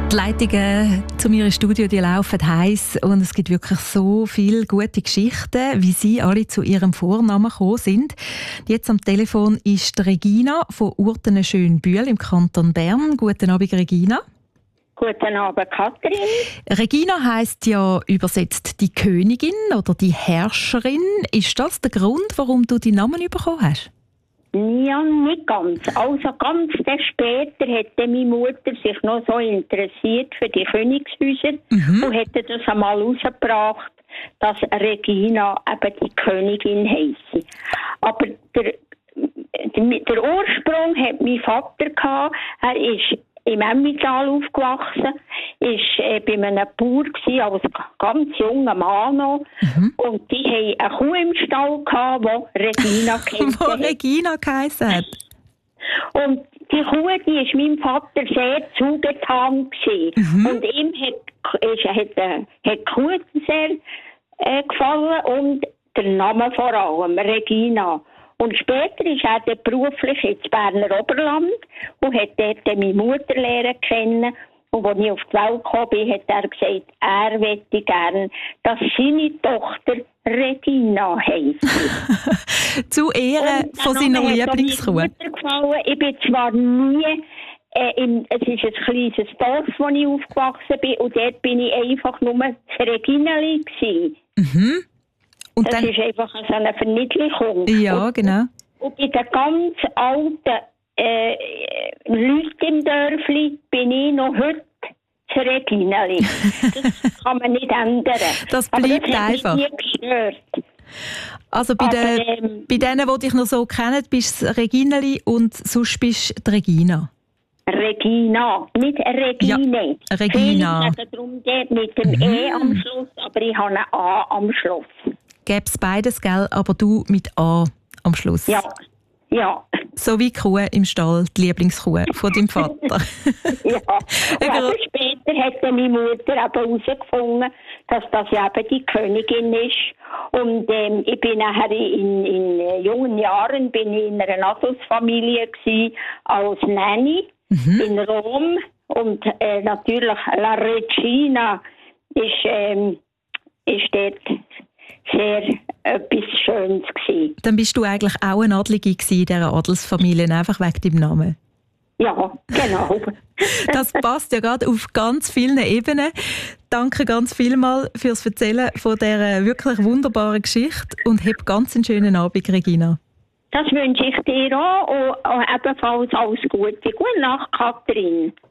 Die Leitungen zu meinem Studio die laufen heiß und es gibt wirklich so viele gute Geschichten, wie sie alle zu ihrem Vornamen gekommen sind. Jetzt am Telefon ist die Regina von Urtenen-Schönbühl im Kanton Bern. Guten Abend, Regina. Guten Abend, Kathrin. Regina heisst ja übersetzt die Königin oder die Herrscherin. Ist das der Grund, warum du die Namen bekommen hast? Ja, nicht ganz. Also ganz später hätte meine Mutter sich noch so interessiert für die Königshäuser und hätte das einmal herausgebracht, dass Regina eben die Königin heisse. Aber der Ursprung hat mein Vater gehabt. Er ist im Emmental aufgewachsen, war bei einem Bauer als ganz junger Mann noch. Und die hatten eine Kuh im Stall gehabt, die Regina geheissen Wo Regina geheissen hat. Und die Kuh, die ist meinem Vater sehr zugetan gewesen. Und ihm hat die Kuh sehr gefallen und der Name vor allem, Regina. Und später ist er dann beruflich ins Berner Oberland und hat dort meine Mutter lernen kennen. Und als ich auf die Welt gekommen bin, hat er gesagt, er möchte gerne, dass seine Tochter Regina heisst. Zu Ehren von seiner Lieblingskuh. Ich bin zwar nie, es ist ein kleines Dorf, wo ich aufgewachsen bin, und dort bin ich einfach nur das Reginali gewesen. Und das ist einfach so eine Verniedlichung. Ja, genau. Und bei den ganz alten Leuten im Dörfli bin ich noch heute das Reginali. Das kann man nicht ändern. Das bleibt aber das einfach. Hat mich nie gestört. Also bei denen, die dich noch so kennen, bist du das Reginali und sonst bist du die Regina. Regina, nicht Regine. Ja, Regina. Ich sage darum mit dem E am Schluss, aber ich habe ein A am Schluss. Gäbe es beides, gell? Aber du mit A am Schluss. Ja. So wie die Kuh im Stall, die Lieblingskuh von deinem Vater. Ja. Und später hat meine Mutter herausgefunden, dass das eben die Königin ist. Und ich bin nachher in jungen Jahren in einer Adelsfamilie als Nanny in Rom. Und natürlich La Regina ist dort sehr etwas Schönes gewesen. Dann bist du eigentlich auch eine Adlige in dieser Adelsfamilie, einfach wegen deinem Namen. Ja, genau. Das passt ja gerade auf ganz vielen Ebenen. Danke ganz vielmals fürs Erzählen von dieser wirklich wunderbaren Geschichte und hab ganz einen schönen Abend, Regina. Das wünsche ich dir auch und ebenfalls alles Gute. Gute Nacht, Kathrin.